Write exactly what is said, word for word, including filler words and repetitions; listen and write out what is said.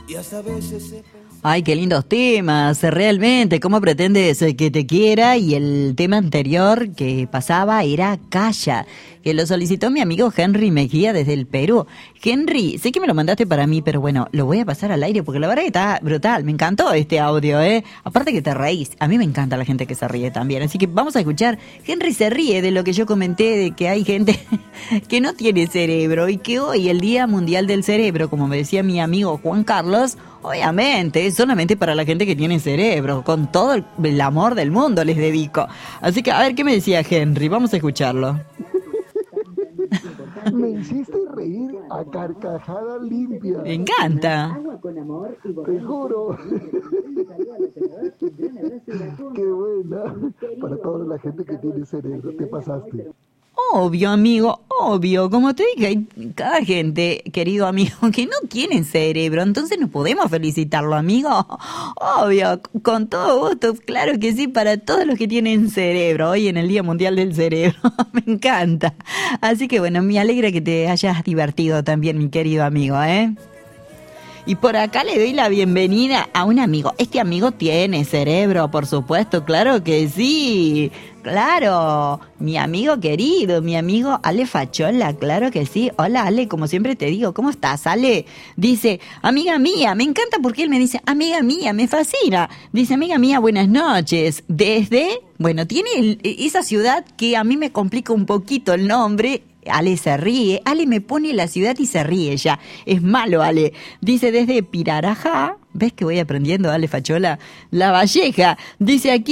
Ay, qué lindos temas, realmente, ¿cómo pretendes que te quiera? Y el tema anterior que pasaba era Calla, que lo solicitó mi amigo Henry Mejía desde el Perú. Henry, sé que me lo mandaste para mí, pero bueno, lo voy a pasar al aire porque la verdad que está brutal, me encantó este audio, ¿eh? Aparte que te reís, a mí me encanta la gente que se ríe también, así que vamos a escuchar. Henry se ríe de lo que yo comenté, de que hay gente que no tiene cerebro y que hoy, el Día Mundial del Cerebro, como me decía mi amigo Juan Carlos, obviamente, es solamente para la gente que tiene cerebro, con todo el, el amor del mundo les dedico. Así que, a ver, ¿qué me decía Henry? Vamos a escucharlo. Me hiciste reír a carcajada limpia. Me encanta. Te juro. Qué buena. Para toda la gente que tiene cerebro, te pasaste. Obvio, amigo, obvio. Como te dije, hay cada gente, querido amigo, que no tiene cerebro. Entonces no podemos felicitarlo, amigo. Obvio, con todo gusto. Claro que sí, para todos los que tienen cerebro. Hoy en el Día Mundial del Cerebro. Me encanta. Así que bueno, me alegra que te hayas divertido también, mi querido amigo, ¿eh? Y por acá le doy la bienvenida a un amigo. Este amigo tiene cerebro, por supuesto, claro que sí. Claro, mi amigo querido, mi amigo Ale Fachola, claro que sí. Hola Ale, como siempre te digo, ¿cómo estás, Ale? Dice, amiga mía, me encanta porque él me dice, amiga mía, me fascina. Dice, amiga mía, buenas noches. Desde, bueno, tiene el, esa ciudad que a mí me complica un poquito el nombre. Ale se ríe, Ale me pone la ciudad y se ríe ya. Es malo, Ale. Dice desde Pirarajá, ¿ves que voy aprendiendo, Ale Fachola? La Valleja. Dice aquí.